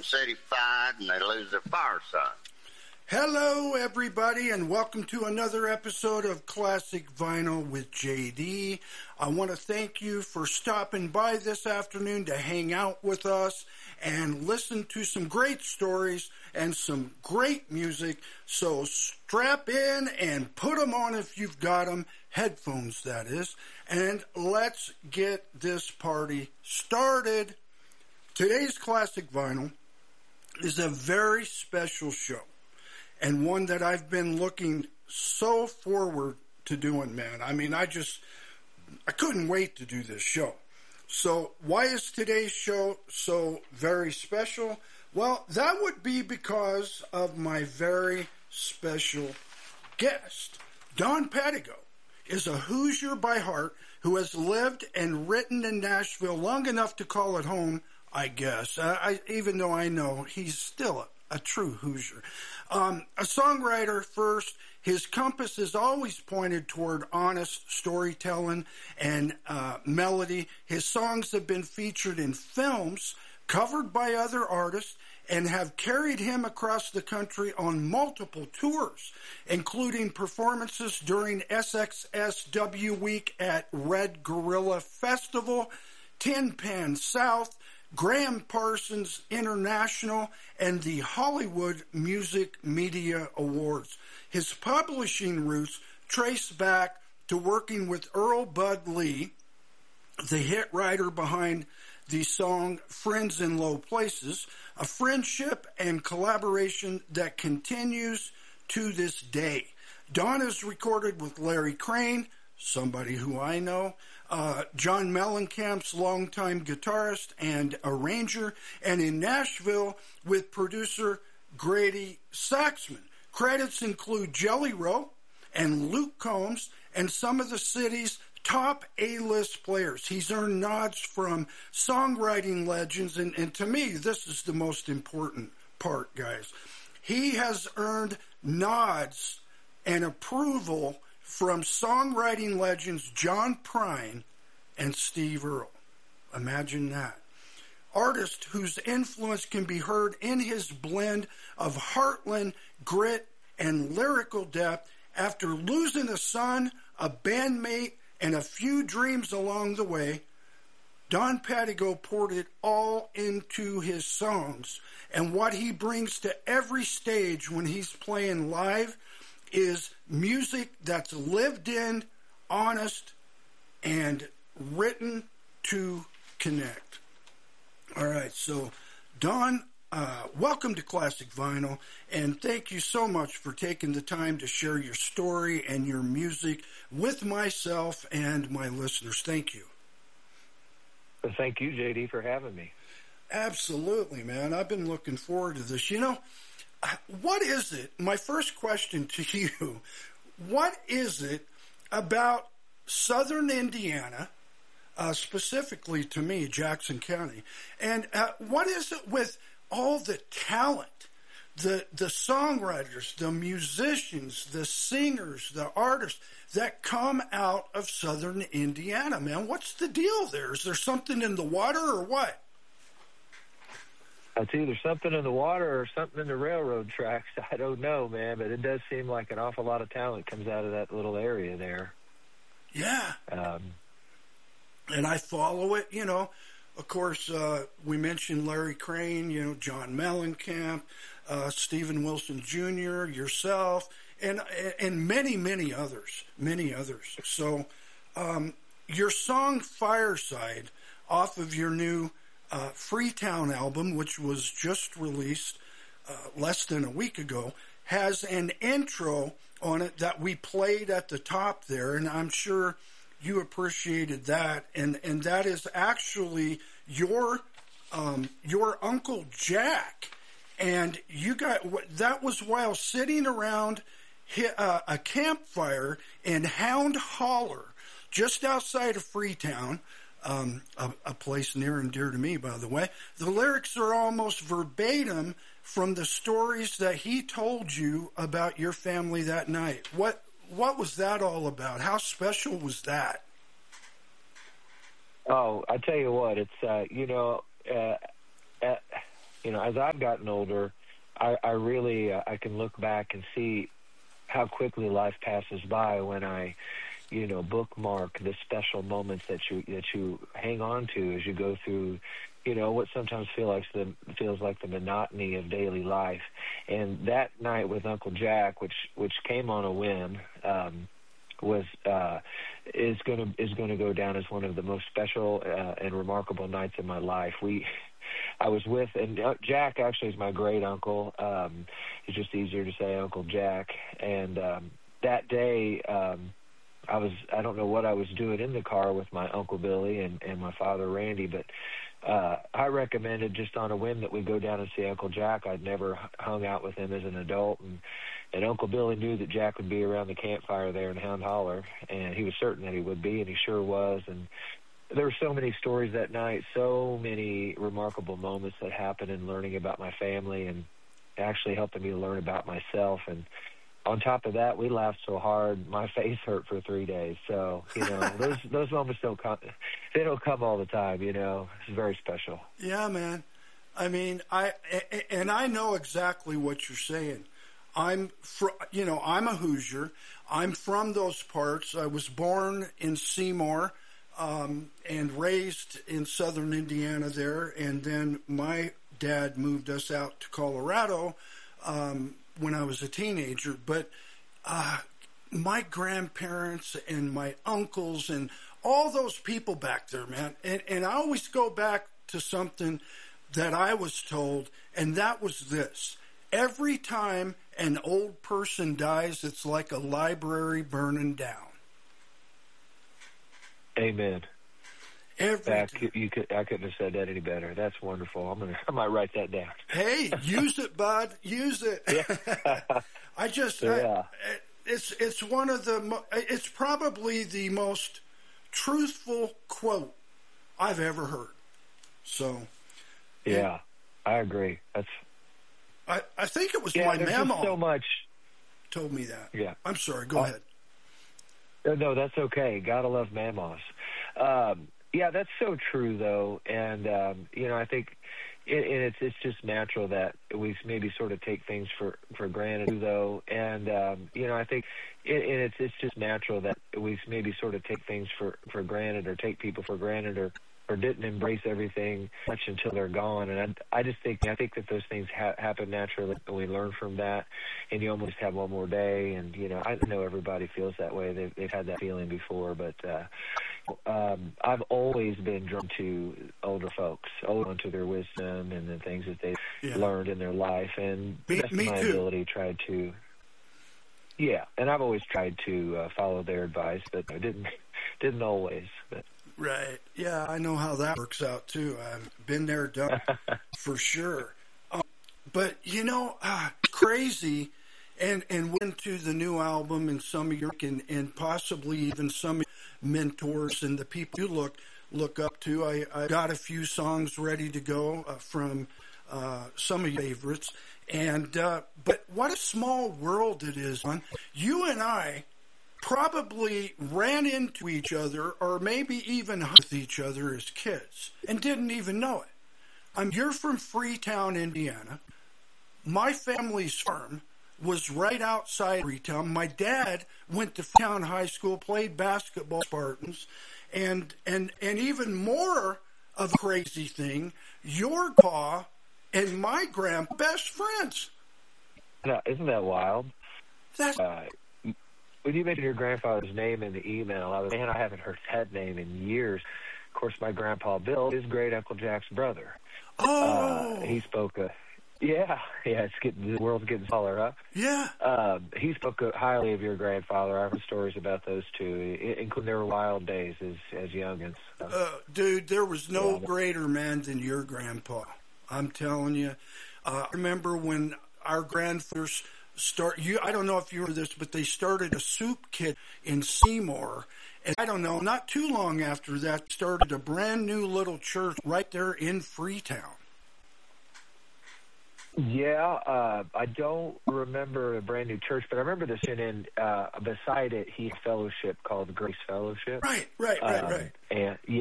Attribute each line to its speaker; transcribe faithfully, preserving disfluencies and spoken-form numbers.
Speaker 1: and city-fied, and they lose their fireside.
Speaker 2: Hello, everybody, and welcome to another episode of Classic Vinyl with J D. I want to thank you for stopping by this afternoon to hang out with us and listen to some great stories and some great music. So strap in and put them on if you've got them, headphones that is, and let's get this party started. Today's Classic Vinyl is a very special show, and one that I've been looking so forward to doing, man. I mean, I just, I couldn't wait to do this show. So why is today's show so very special? Well, that would be because of my very special guest. Don Padigo is a Hoosier by heart who has lived and written in Nashville long enough to call it home, I guess, uh, I, even though I know he's still a a true Hoosier. Um, a songwriter first, his compass is always pointed toward honest storytelling and uh, melody. His songs have been featured in films, covered by other artists, and have carried him across the country on multiple tours, including performances during S X S W Week at Red Gorilla Festival, Tin Pan South, Graham Parsons International, and the Hollywood Music Media Awards. His publishing roots trace back to working with Earl Bud Lee, the hit writer behind the song Friends in Low Places, a friendship and collaboration that continues to this day. Don has recorded with Larry Crane, somebody who I know, Uh, John Mellencamp's longtime guitarist and arranger, and in Nashville with producer Grady Saxman. Credits include Jelly Roll and Luke Combs and some of the city's top A-list players. He's earned nods from songwriting legends, and, and to me, this is the most important part, guys. He has earned nods and approval from songwriting legends John Prine and Steve Earle. Imagine that. Artist whose influence can be heard in his blend of heartland, grit, and lyrical depth. After losing a son, a bandmate, and a few dreams along the way, Don Padigo poured it all into his songs. And what he brings to every stage when he's playing live is music that's lived in, honest, and written to connect. All right, so Don, uh, welcome to Classic Vinyl, and thank you so much for taking the time to share your story and your music with myself and my listeners. Thank you.
Speaker 3: Well, thank you, J D, for having me.
Speaker 2: Absolutely, man. I've been looking forward to this. You know, what is it? My first question to you, what is it about Southern Indiana, uh, specifically to me, Jackson County, and uh, what is it with all the talent, the the songwriters, the musicians, the singers, the artists that come out of Southern Indiana, man? What's the deal there? Is there something in the water or what?
Speaker 3: It's either something in the water or something in the railroad tracks. I don't know, man, but it does seem like an awful lot of talent comes out of that little area there.
Speaker 2: Yeah.
Speaker 3: Um,
Speaker 2: and I follow it, you know. Of course, uh, we mentioned Larry Crane, you know, John Mellencamp, uh, Stephen Wilson Junior, yourself, and and many, many others, many others. So um, your song Fireside off of your new Uh, Freetown album, which was just released uh, less than a week ago, has an intro on it that we played at the top there, and I'm sure you appreciated that. And and that is actually your um, your Uncle Jack, and you got that was while sitting around uh, a campfire in Hound Holler, just outside of Freetown. Um, a, a place near and dear to me, by the way. The lyrics are almost verbatim from the stories that he told you about your family that night. What what was that all about? How special was that?
Speaker 3: Oh, I tell you what, it's, uh, you know, uh, uh, you know, as I've gotten older, I, I really, uh, I can look back and see how quickly life passes by when I, you know, bookmark the special moments that you that you hang on to as you go through, you know, what sometimes feel like the feels like the monotony of daily life. And that night with Uncle Jack, which which came on a whim, um, was uh, is going to is going to go down as one of the most special uh, and remarkable nights of my life. We. I was with, and Jack actually is my great uncle. Um, it's just easier to say Uncle Jack. And um, that day, um, I was, I don't know what I was doing in the car with my Uncle Billy and, and my father Randy, but uh, I recommended just on a whim that we go down and see Uncle Jack. I'd never hung out with him as an adult, and, and Uncle Billy knew that Jack would be around the campfire there in Hound Holler, and he was certain that he would be, and he sure was. And there were so many stories that night, so many remarkable moments that happened in learning about my family and actually helping me to learn about myself. And on top of that, we laughed so hard, my face hurt for three days. So, you know, those those moments don't come, they don't come all the time, you know. It's very special.
Speaker 2: Yeah, man. I mean, I, and I know exactly what you're saying. I'm, fr- you know, I'm a Hoosier. I'm from those parts. I was born in Seymour. Um, and raised in southern Indiana there, and then my dad moved us out to Colorado um, when I was a teenager. But uh, my grandparents and my uncles and all those people back there, man, and, and I always go back to something that I was told, and that was this. Every time an old person dies, it's like a library burning down.
Speaker 3: Amen.
Speaker 2: Every
Speaker 3: I, you could, I couldn't have said that any better. That's wonderful. I'm gonna, I might write that down.
Speaker 2: Hey, use it, bud. Use it.
Speaker 3: Yeah.
Speaker 2: I just,
Speaker 3: yeah.
Speaker 2: I, it's it's one of the, it's probably the most truthful quote I've ever heard. So.
Speaker 3: Yeah, I agree. That's.
Speaker 2: I, I think it was
Speaker 3: yeah,
Speaker 2: my
Speaker 3: there's
Speaker 2: mama
Speaker 3: just so much.
Speaker 2: Told me that.
Speaker 3: Yeah.
Speaker 2: I'm sorry. Go
Speaker 3: uh,
Speaker 2: ahead.
Speaker 3: No, that's okay. Gotta love Mamos. Um, yeah, that's so true, though. And, um, you know, I think it, and it's it's just natural that we maybe sort of take things for, for granted, though. And, um, you know, I think it, and it's it's just natural that we maybe sort of take things for, for granted or take people for granted or, or didn't embrace everything much until they're gone. And I, I just think I think that those things ha- happen naturally, and we learn from that. And you almost have one more day. And you know, I know everybody feels that way. They've, they've had that feeling before, but uh, um, I've always been drawn to older folks, older to their wisdom and the things that they've yeah. learned in their life, and
Speaker 2: me,
Speaker 3: that's
Speaker 2: me
Speaker 3: my
Speaker 2: too.
Speaker 3: ability tried to. Yeah, and I've always tried to uh, follow their advice, but I didn't didn't always. But.
Speaker 2: Right. Yeah, I know how that works out, too. I've been there, done for sure. Um, but, you know, uh, crazy, and, and went to the new album and some of your, and, and possibly even some mentors and the people you look look up to. I, I got a few songs ready to go uh, from uh, some of your favorites. And uh, but what a small world it is, man. You and I probably ran into each other or maybe even with each other as kids and didn't even know it. Um, you're from Freetown, Indiana. My family's farm was right outside Freetown. My dad went to Freetown High School, played basketball, Spartans, and and and even more of a crazy thing, your pa and my grandpa best friends.
Speaker 3: No, isn't that wild?
Speaker 2: That's
Speaker 3: uh, when you mentioned your grandfather's name in the email, I was man, I haven't heard that name in years. Of course, my grandpa Bill is great Uncle Jack's brother.
Speaker 2: Oh,
Speaker 3: uh, he spoke a yeah, yeah. It's getting the world's getting smaller, huh?
Speaker 2: Yeah.
Speaker 3: Um, he spoke highly of your grandfather. I've heard stories about those two, including their wild days as as youngins. So.
Speaker 2: Uh, dude, there was no
Speaker 3: yeah.
Speaker 2: greater man than your grandpa. I'm telling you. Uh, I remember when our grandfathers start. You, I don't know if you remember this, but they started a soup kit in Seymour. And I don't know, not too long after that, started a brand new little church right there in Freetown.
Speaker 3: Yeah, uh, I don't remember a brand new church, but I remember this in, in uh, beside it, he had a fellowship called the Grace Fellowship.
Speaker 2: Right, right, right,
Speaker 3: um,
Speaker 2: right.
Speaker 3: And